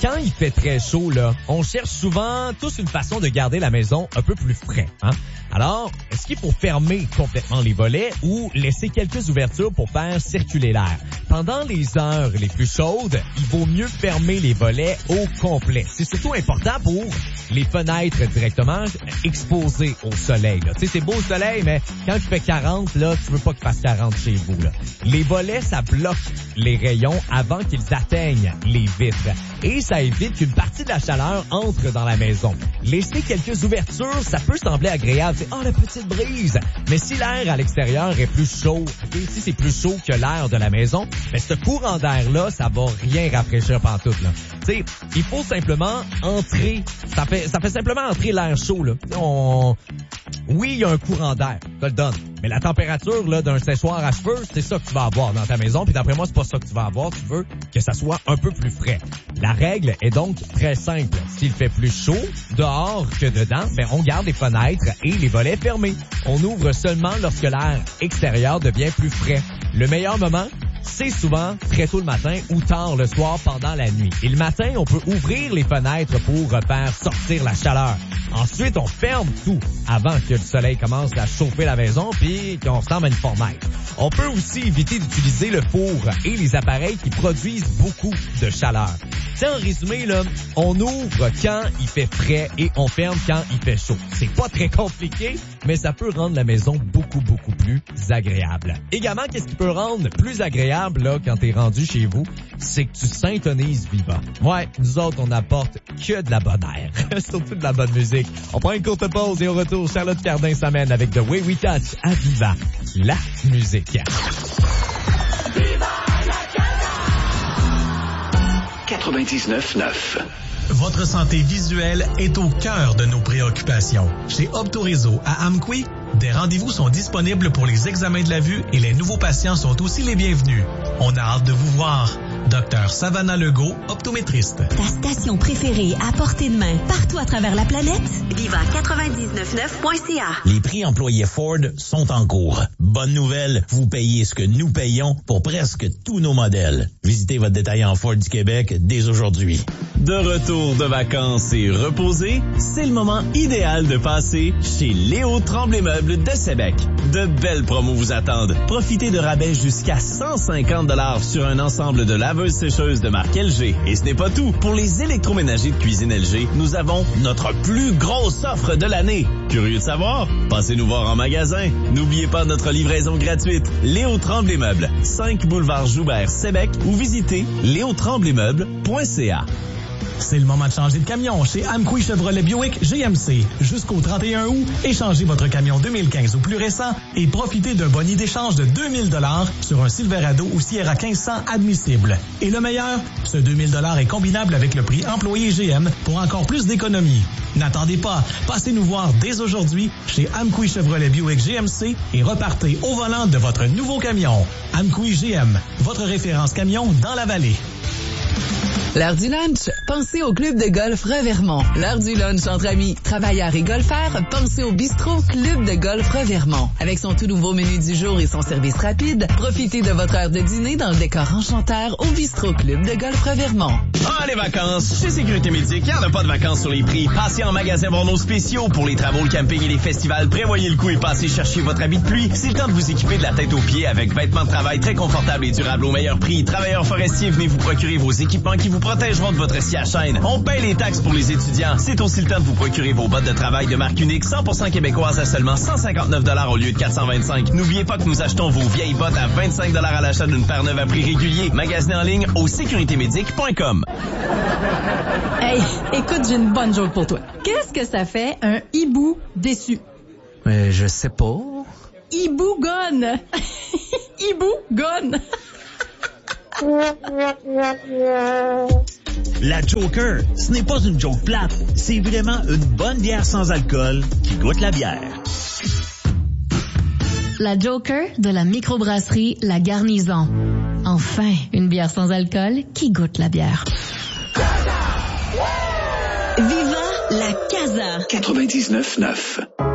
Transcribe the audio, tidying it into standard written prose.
Quand il fait très chaud, là, on cherche souvent tous une façon de garder la maison un peu plus frais, hein? Alors, est-ce qu'il faut fermer complètement les volets ou laisser quelques ouvertures pour faire circuler l'air? Pendant les heures les plus chaudes, il vaut mieux fermer les volets au complet. C'est surtout important pour les fenêtres directement exposées au soleil, là. Tu sais, c'est beau le soleil, mais quand il fait 40, là, tu veux pas qu'il fasse 40 chez vous, là. Les volets, ça bloque les rayons avant qu'ils atteignent les vitres. Et ça évite qu'une partie de la chaleur entre dans la maison. Laisser quelques ouvertures, ça peut sembler agréable. C'est, la petite brise. Mais si l'air à l'extérieur est plus chaud, si c'est plus chaud que l'air de la maison, mais ce courant d'air-là, ça va rien rafraîchir pantoute, là. Tu sais, il faut simplement entrer. Ça fait simplement entrer l'air chaud, là. Oui, il y a un courant d'air, je te le donne. Mais la température là d'un séchoir à cheveux, c'est ça que tu vas avoir dans ta maison. Puis d'après moi, c'est pas ça que tu vas avoir. Tu veux que ça soit un peu plus frais. La règle est donc très simple. S'il fait plus chaud dehors que dedans, on garde les fenêtres et les volets fermés. On ouvre seulement lorsque l'air extérieur devient plus frais. Le meilleur moment, c'est souvent très tôt le matin ou tard le soir pendant la nuit. Et le matin, on peut ouvrir les fenêtres pour faire sortir la chaleur. Ensuite, on ferme tout avant que le soleil commence à chauffer la maison puis qu'on ressemble à une fournaise. On peut aussi éviter d'utiliser le four et les appareils qui produisent beaucoup de chaleur. C'est en résumé, là, on ouvre quand il fait frais et on ferme quand il fait chaud. C'est pas très compliqué, mais ça peut rendre la maison beaucoup plus agréable. Également, qu'est-ce qui peut rendre plus agréable là quand t'es rendu chez vous? C'est que tu syntonises Viva. Ouais, nous autres, on apporte que de la bonne air. Surtout de la bonne musique. On prend une courte pause et au retour, Charlotte Cardin s'amène avec The Way We Touch à Viva. La musique. Viva la Casa! 99.9. Votre santé visuelle est au cœur de nos préoccupations. Chez Optoréseau à Amqui, des rendez-vous sont disponibles pour les examens de la vue et les nouveaux patients sont aussi les bienvenus. On a hâte de vous voir. Dr Savannah Legault, optométriste. Ta station préférée à portée de main partout à travers la planète? Viva999.ca. Les prix employés Ford sont en cours. Bonne nouvelle, vous payez ce que nous payons pour presque tous nos modèles. Visitez votre détaillant Ford du Québec dès aujourd'hui. De retour de vacances et reposé, c'est le moment idéal de passer chez Léo Tremblay Meubles de Sébec. De belles promos vous attendent. Profitez de rabais jusqu'à 150 $ sur un ensemble de laveuses-sécheuses de marque LG. Et ce n'est pas tout. Pour les électroménagers de cuisine LG, nous avons notre plus grosse offre de l'année. Curieux de savoir? Passez nous voir en magasin. N'oubliez pas notre livraison gratuite. Léo Tremblay Meubles, 5 boulevard Joubert, Sébec, ou visitez leotremblay-meubles.ca. C'est le moment de changer de camion chez Amqui Chevrolet Buick GMC. Jusqu'au 31 août, échangez votre camion 2015 ou plus récent et profitez d'un boni d'échange de 2000 $ sur un Silverado ou Sierra 1500 admissible. Et le meilleur, ce 2000 $ est combinable avec le prix employé GM pour encore plus d'économie. N'attendez pas, passez nous voir dès aujourd'hui chez Amqui Chevrolet Buick GMC et repartez au volant de votre nouveau camion. Amqui GM, votre référence camion dans la vallée. L'heure du lunch, pensez au club de golf Revermont. L'heure du lunch entre amis, travailleurs et golfeurs, pensez au bistrot Club de golf Revermont. Avec son tout nouveau menu du jour et son service rapide, profitez de votre heure de dîner dans le décor enchanteur au bistrot Club de golf Revermont. Ah, les vacances! Chez Sécurité Médic, il n'y en a pas de vacances sur les prix. Passez en magasin voir nos spéciaux pour les travaux, le camping et les festivals. Prévoyez le coup et passez chercher votre habit de pluie. C'est le temps de vous équiper de la tête aux pieds avec vêtements de travail très confortables et durables au meilleur prix. Travailleurs forestiers, venez vous procurer vos équipements qui vous protégeront de votre scie à chaîne. On paye les taxes pour les étudiants. C'est aussi le temps de vous procurer vos bottes de travail de marque unique 100% québécoises à seulement 159 $ au lieu de 425. N'oubliez pas que nous achetons vos vieilles bottes à 25 $ à l'achat d'une paire neuve à prix régulier. Magasinez en ligne au sécuritémédic.com. Hey, écoute, j'ai une bonne joke pour toi. Qu'est-ce que ça fait un hibou déçu? Je sais pas. Hibou gone. Hibou gone. La Joker, ce n'est pas une joke plate, c'est vraiment une bonne bière sans alcool qui goûte la bière. La Joker de la microbrasserie La Garnison. Enfin, une bière sans alcool qui goûte la bière. Viva la Casa! 99.9.